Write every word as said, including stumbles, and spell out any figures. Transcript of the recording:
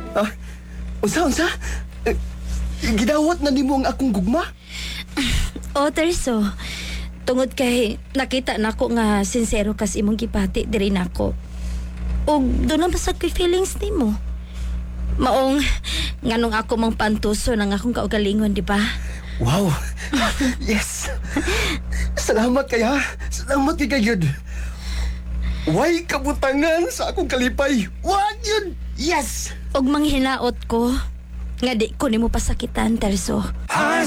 Ah, unsa, unsa? Eh, gidawat na nimo ang akong gugma? O, Terso. Tungod kay nakita nako nga sincero kas imong gipati diri nako. O doon na basag ko'y feelings nimo. Maong nganong ako mang pantuso ng akong kaugalingon, di ba? Wow! Yes! Salamat kaya! Salamat kay kayod! Way kabutangan sa akong kalipay! Wag yun! Yes! Og manghinaot ko nga di ko nimo pasakitan, Terso. As